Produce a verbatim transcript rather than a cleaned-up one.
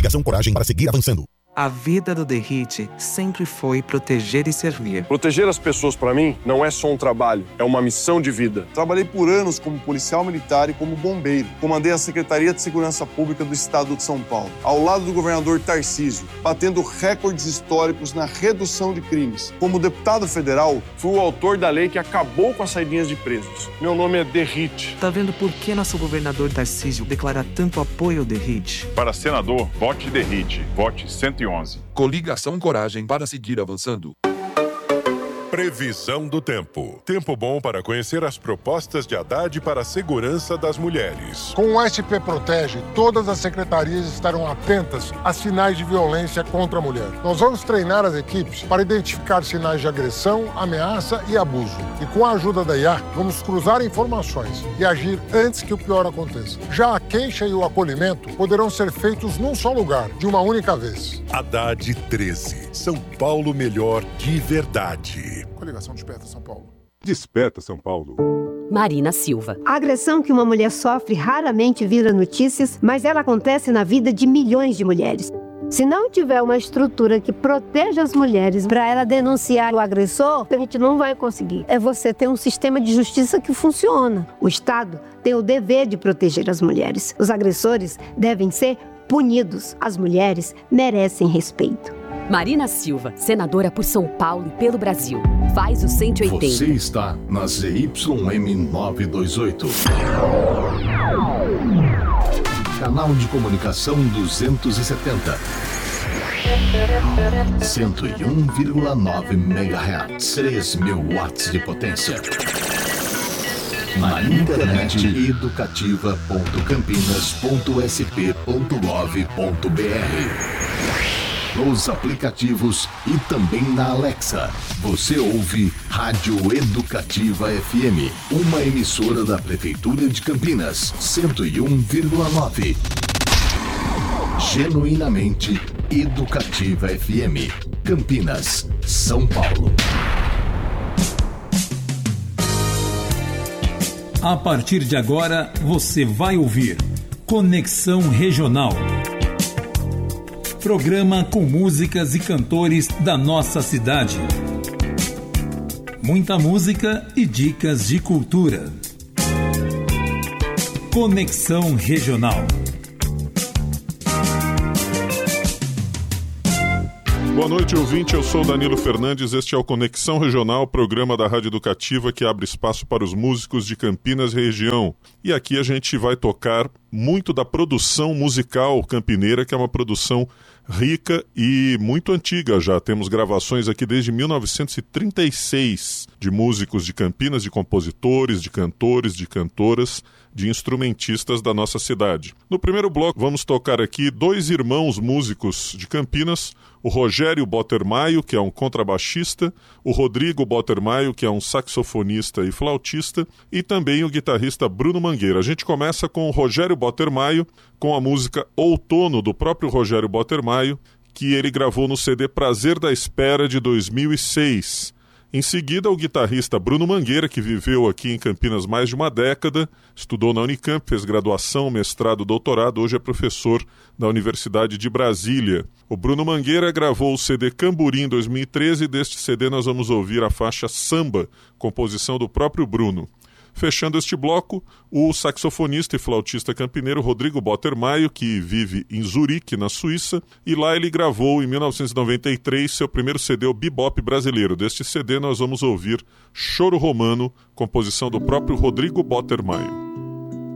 Coligação Coragem para seguir avançando. A vida do Derrite sempre foi proteger e servir. Proteger as pessoas, para mim, não é só um trabalho, é uma missão de vida. Trabalhei por anos como policial militar e como bombeiro. Comandei a Secretaria de Segurança Pública do Estado de São Paulo, ao lado do governador Tarcísio, batendo recordes históricos na redução de crimes. Como deputado federal, fui o autor da lei que acabou com as saidinhas de presos. Meu nome é Derrite. Tá vendo por que nosso governador Tarcísio declara tanto apoio ao Derrite? Para senador, vote Derrite. Vote cento e onze. Coligação Coragem para seguir avançando. Previsão do tempo. Tempo bom para conhecer as propostas de Haddad para a segurança das mulheres. Com o S P Protege, todas as secretarias estarão atentas a sinais de violência contra a mulher. Nós vamos treinar as equipes para identificar sinais de agressão, ameaça e abuso. E com a ajuda da I A, vamos cruzar informações e agir antes que o pior aconteça. Já a queixa e o acolhimento poderão ser feitos num só lugar, de uma única vez. Haddad treze. São Paulo melhor de verdade. Coligação Desperta São Paulo. Desperta São Paulo. Marina Silva. A agressão que uma mulher sofre raramente vira notícias, mas ela acontece na vida de milhões de mulheres. Se não tiver uma estrutura que proteja as mulheres para ela denunciar o agressor, a gente não vai conseguir. É você ter um sistema de justiça que funciona. O Estado tem o dever de proteger as mulheres. Os agressores devem ser punidos. As mulheres merecem respeito. Marina Silva, senadora por São Paulo e pelo Brasil. Faz o cento e oitenta. Você está na Z Y M novecentos e vinte e oito. Canal de comunicação duzentos e setenta. cento e um vírgula nove megahertz. três mil watts de potência. Na internet educativa ponto campinas ponto s p ponto gov ponto b r. Nos aplicativos e também na Alexa. Você ouve Rádio Educativa F M, uma emissora da Prefeitura de Campinas, cento e um vírgula nove. Genuinamente Educativa F M, Campinas, São Paulo. A partir de agora, você vai ouvir Conexão Regional. Programa com músicas e cantores da nossa cidade. Muita música e dicas de cultura. Conexão Regional. Boa noite, ouvinte. Eu sou Danilo Fernandes. Este é o Conexão Regional, programa da Rádio Educativa que abre espaço para os músicos de Campinas e região. E aqui a gente vai tocar muito da produção musical campineira, que é uma produção rica e muito antiga já. Temos gravações aqui desde mil novecentos e trinta e seis de músicos de Campinas, de compositores, de cantores, de cantoras, de instrumentistas da nossa cidade. No primeiro bloco vamos tocar aqui dois irmãos músicos de Campinas, o Rogério Botermaio, que é um contrabaixista, o Rodrigo Botermaio, que é um saxofonista e flautista, e também o guitarrista Bruno Mangueira. A gente começa com o Rogério Botermaio, com a música Outono, do próprio Rogério Botermaio, que ele gravou no C D Prazer da Espera, de dois mil e seis. Em seguida, o guitarrista Bruno Mangueira, que viveu aqui em Campinas mais de uma década, estudou na Unicamp, fez graduação, mestrado, doutorado, hoje é professor da Universidade de Brasília. O Bruno Mangueira gravou o C D Camburim em dois mil e treze e deste C D nós vamos ouvir a faixa Samba, composição do próprio Bruno. Fechando este bloco, o saxofonista e flautista campineiro Rodrigo Botermaio, que vive em Zurique, na Suíça, e lá ele gravou em mil novecentos e noventa e três seu primeiro C D, o Bebop Brasileiro. Deste C D nós vamos ouvir Choro Romano, composição do próprio Rodrigo Botermaio.